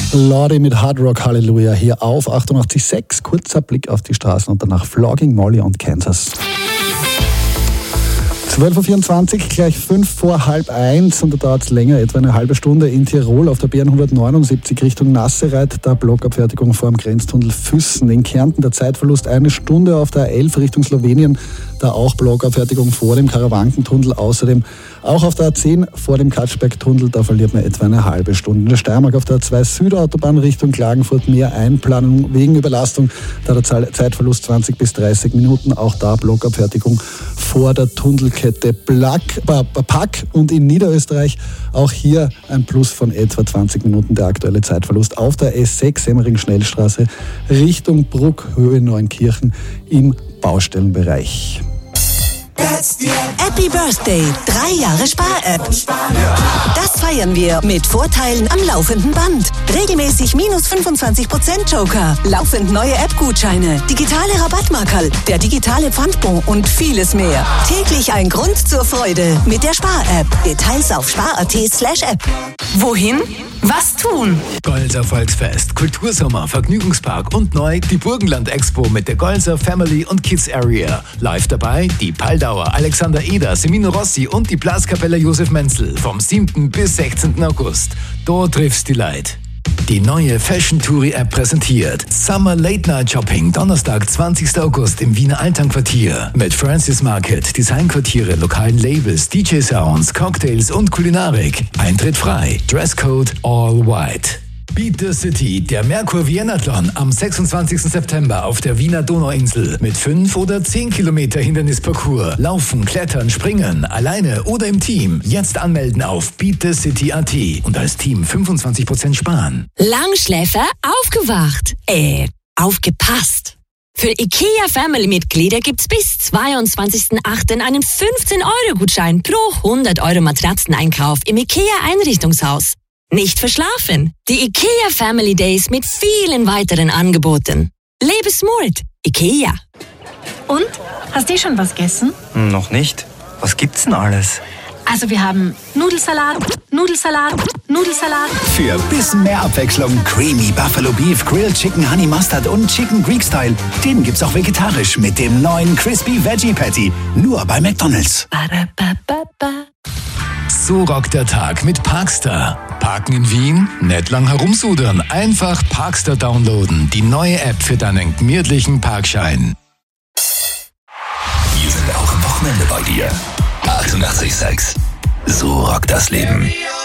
Lordi mit Hard Rock Hallelujah hier auf 88.6. Kurzer Blick auf die Straßen und danach Flogging, Molly und Kansas. 12.24 Uhr, gleich 5 vor halb 1 und da dauert es länger, etwa eine halbe Stunde in Tirol auf der B179 Richtung Nassereit, der Blockabfertigung vor dem Grenztunnel Füssen. In Kärnten der Zeitverlust eine Stunde auf der A11 Richtung Slowenien, da auch Blockabfertigung vor dem Karawankentunnel. Außerdem auch auf der A10 vor dem Katschbergtunnel, da verliert man etwa eine halbe Stunde. In der Steiermark auf der A2 Südautobahn Richtung Klagenfurt mehr Einplanung wegen Überlastung, da der Zeitverlust 20 bis 30 Minuten, auch da Blockabfertigung vor der Tunnelkette Pack. Und in Niederösterreich auch hier ein Plus von etwa 20 Minuten, der aktuelle Zeitverlust auf der S6 Semmering-Schnellstraße Richtung Bruck, Höhe Neunkirchen im Baustellenbereich. Happy Birthday, 3 Jahre Spar-App. Das feiern wir mit Vorteilen am laufenden Band. Regelmäßig minus 25% Joker, laufend neue App-Gutscheine, digitale Rabattmarkerl, der digitale Pfandbon und vieles mehr. Täglich ein Grund zur Freude mit der Spar-App. Details auf spar.at/app. Wohin? Was tun? Golser Volksfest, Kultursommer, Vergnügungspark und neu die Burgenland-Expo mit der Golser Family und Kids Area. Live dabei die Paldauer, Alexander Eder, Semino Rossi und die Blaskapelle Josef Menzel vom 7. bis 16. August. Dort triffst die Leid. Die neue Fashion Touri App präsentiert Summer Late Night Shopping Donnerstag, 20. August im Wiener Alternquartier mit Francis Market, Designquartiere, lokalen Labels, DJ Sounds, Cocktails und Kulinarik. Eintritt frei. Dresscode all white. Beat the City, der Merkur Vienathlon am 26. September auf der Wiener Donauinsel mit 5 oder 10 Kilometer Hindernisparcours. Laufen, klettern, springen, alleine oder im Team. Jetzt anmelden auf beatthecity.at und als Team 25% sparen. Langschläfer aufgewacht. Aufgepasst. Für IKEA Family-Mitglieder gibt's bis 22.08. einen 15-Euro-Gutschein pro 100 Euro Matratzeneinkauf im IKEA-Einrichtungshaus. Nicht verschlafen. Die IKEA Family Days mit vielen weiteren Angeboten. Lebe smart. IKEA. Und? Hast du schon was gegessen? Noch nicht. Was gibt's denn alles? Also wir haben Nudelsalat. Für ein bisschen mehr Abwechslung Creamy Buffalo Beef, Grilled Chicken Honey Mustard und Chicken Greek Style. Den gibt's auch vegetarisch mit dem neuen Crispy Veggie Patty. Nur bei McDonald's. So rockt der Tag mit Parkstar. Parken in Wien? Nicht lang herumsudern. Einfach Parkstar downloaden. Die neue App für deinen gemütlichen Parkschein. Wir sind auch am Wochenende bei dir. 88,6. So rockt das Leben.